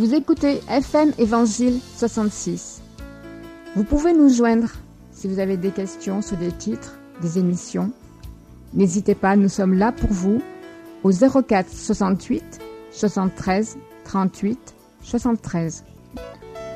Vous écoutez FM Évangile 66. Vous pouvez nous joindre si vous avez des questions sur des titres, des émissions. N'hésitez pas, nous sommes là pour vous au 04 68 73 38 73.